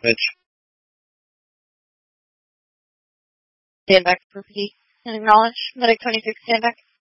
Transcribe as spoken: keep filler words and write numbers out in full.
Mitch. Stand back for P D and acknowledge. Medic twenty-six, stand back.